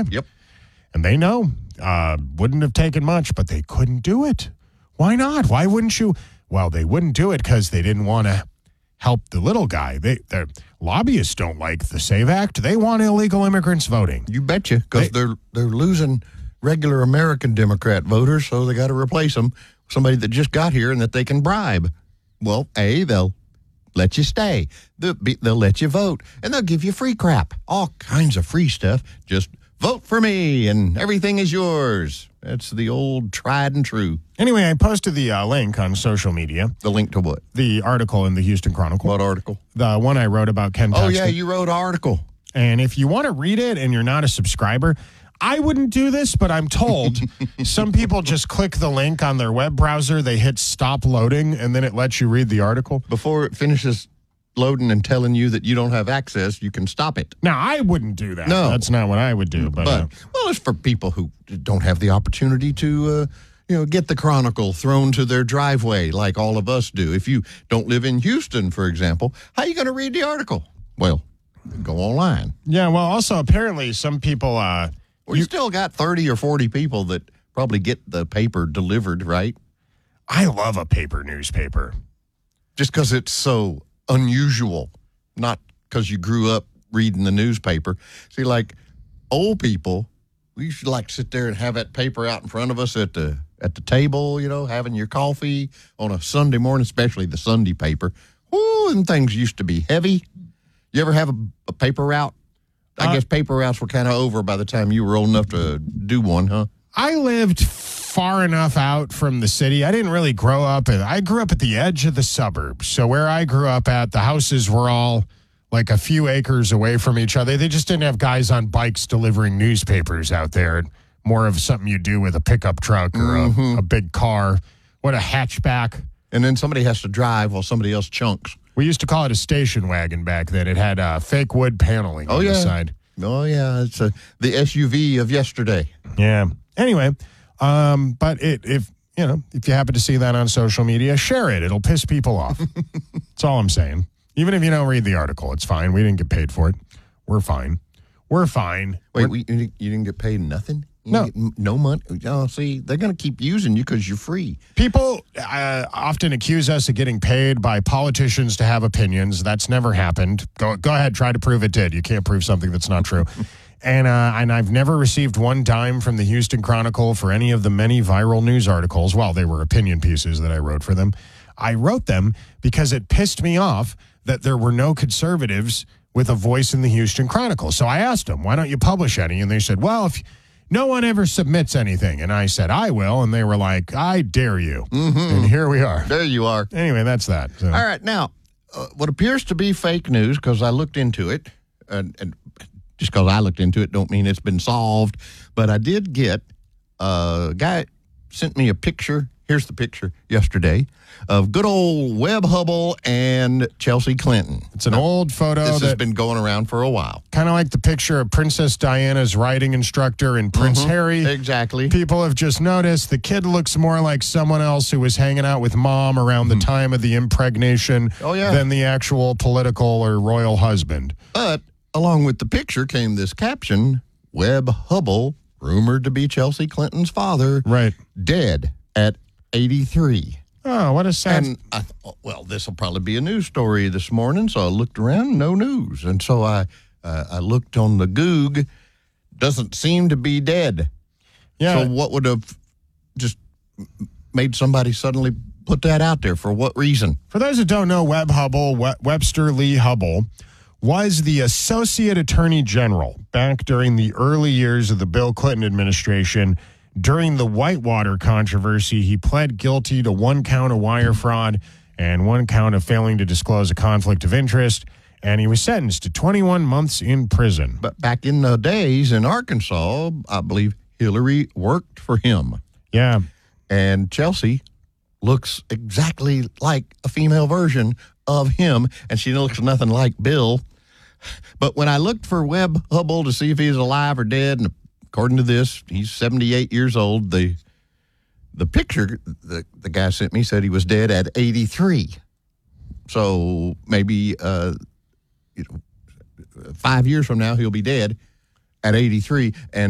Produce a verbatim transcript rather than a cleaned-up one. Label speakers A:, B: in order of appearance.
A: time.
B: Yep.
A: And they know. Uh, wouldn't have taken much, but they couldn't do it. Why not? Why wouldn't you? Well, they wouldn't do it because they didn't want to help the little guy. They, their lobbyists don't like the SAVE Act. They want illegal immigrants voting.
B: You betcha, because they, they're they're losing regular American Democrat voters, so they got to replace them with somebody that just got here and that they can bribe. Well, A, they'll let you stay. They'll, be, they'll let you vote, and they'll give you free crap, all kinds of free stuff. Just vote for me, and everything is yours. That's the old tried and true.
A: Anyway, I posted the uh, link on social media.
B: The link to what?
A: The article in the Houston Chronicle.
B: What article?
A: The one I wrote about Ken Paxton.
B: Oh, yeah, you wrote an article.
A: And if you want to read it and you're not a subscriber, I wouldn't do this, but I'm told some people just click the link on their web browser, they hit stop loading, and then it lets you read the article.
B: Before it finishes loading and telling you that you don't have access, you can stop it.
A: Now, I wouldn't do that.
B: No.
A: That's not what I would do. But,
B: But,
A: uh,
B: well, it's for people who don't have the opportunity to, uh, you know, get the Chronicle thrown to their driveway like all of us do. If you don't live in Houston, for example, how are you going to read the article? Well, go online.
A: yeah, well, also, apparently, some people... Uh,
B: Well, you still got thirty or forty people that probably get the paper delivered, right?
A: I love a paper newspaper.
B: Just because it's so unusual, not because you grew up reading the newspaper. See, like old people, we used to like sit there and have that paper out in front of us at the at the table, you know, having your coffee on a Sunday morning, especially the Sunday paper. Woo, and things used to be heavy. You ever have a, a paper route? I
A: Uh,
B: guess paper routes were kind of over by the time you were old enough to do one, huh?
A: I lived far enough out from the city. I didn't really grow up. In, I grew up at the edge of the suburbs. So where I grew up at, the houses were all like a few acres away from each other. They just didn't have guys on bikes delivering newspapers out there. More of something you do with a pickup truck or
B: Mm-hmm.
A: a, a big car. What a hatchback.
B: And then somebody has to drive while somebody else chunks.
A: We used to call it a station wagon back then. It had uh, fake wood paneling
B: Oh,
A: on
B: yeah.
A: the side.
B: Oh, yeah. It's a, the S U V of yesterday.
A: Yeah. Anyway, um, but it, if you know, if you happen to see that on social media, share it. It'll piss people off. That's all I'm saying. Even if you don't read the article, it's fine. We didn't get paid for it. We're fine. We're fine.
B: Wait,
A: We're,
B: we, you didn't- you didn't get paid nothing? You
A: No.
B: didn't get no money? Oh, see, they're going to keep using you because you're free.
A: people uh, often accuse us of getting paid by politicians to have opinions. That's never happened. Go go ahead, try to prove it did. You can't prove something that's not true. And uh, and I've never received one dime from the Houston Chronicle for any of the many viral news articles. Well, they were opinion pieces that I wrote for them. I wrote them because it pissed me off that there were no conservatives with a voice in the Houston Chronicle. So I asked them, why don't you publish any? And they said, well, if no one ever submits anything. And I said, I will. And they were like, I dare you.
B: Mm-hmm.
A: And here we are.
B: There you are.
A: Anyway, that's that. So.
B: All right. Now, uh, what appears to be fake news, because I looked into it, and, and just because I looked into it don't mean it's been solved, but I did get a guy sent me a picture. Here's the picture yesterday of good old Webb Hubbell and Chelsea Clinton.
A: It's an old photo
B: This has
A: that
B: been going around for a while.
A: kind of like the picture of Princess Diana's riding instructor and Prince Harry.
B: Exactly.
A: People have just noticed the kid looks more like someone else who was hanging out with mom around the time of the impregnation
B: Oh, yeah.
A: than the actual political or royal husband.
B: But along with the picture came this caption, Webb Hubbell, rumored to be Chelsea Clinton's father,
A: Right.
B: dead at eighty-three.
A: Oh, what a sad...
B: And I thought, well, this will probably be a news story this morning. So I looked around, no news. And so I uh, I looked on the Goog, doesn't seem to be dead.
A: yeah.
B: So what would have just made somebody suddenly put that out there? For what reason?
A: For those that don't know, Webb Hubbell, We- Webster Lee Hubbell, was the Associate Attorney General back during the early years of the Bill Clinton administration. During the Whitewater controversy, he pled guilty to one count of wire fraud and one count of failing to disclose a conflict of interest, and he was sentenced to twenty-one months in prison.
B: But back in the days in Arkansas, I believe Hillary worked for him.
A: Yeah.
B: And Chelsea looks exactly like a female version of him, and she looks nothing like Bill. But when I looked for Webb Hubbell to see if he's alive or dead, and according to this, he's seventy-eight years old, the the picture the, the guy sent me said he was dead at eighty-three. So maybe uh, you know, five years from now, he'll be dead at eighty-three. And